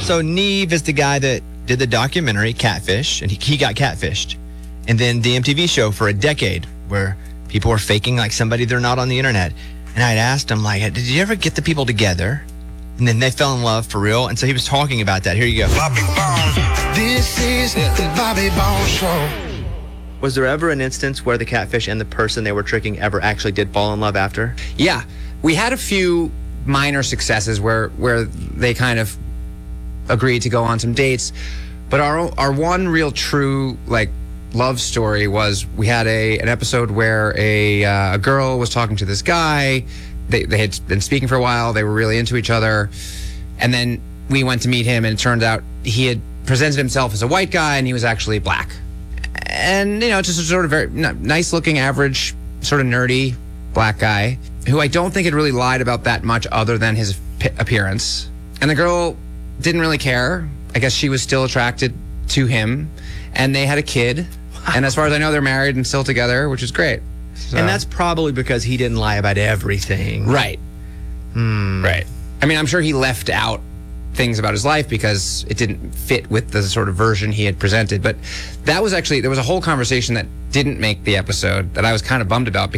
So Neve is the guy that did the documentary Catfish, and he got catfished. And then the MTV show for a decade where people were faking like somebody they're not on the internet. And I'd asked him, like, did you ever get the people together? And then they fell in love for real. And so he was talking about that. Here you go. Bobby Bones. This is the Bobby Bones Show. Was there ever an instance where the catfish and the person they were tricking ever actually did fall in love after? Yeah. We had a few minor successes where they kind of agreed to go on some dates. But our one real true, like, love story was we had an episode where a girl was talking to this guy. They had been speaking for a while. They were really into each other. And then we went to meet him, and it turned out he had presented himself as a white guy, and he was actually black. And, just a sort of very nice-looking, average, sort of nerdy black guy who I don't think had really lied about that much other than his appearance. And the girl didn't really care. I guess she was still attracted to him. And they had a kid. And as far as I know, they're married and still together, which is great. So. And that's probably because he didn't lie about everything. Right. Right. I mean, I'm sure he left out things about his life because it didn't fit with the sort of version he had presented. But that was actually, there was a whole conversation that didn't make the episode that I was kind of bummed about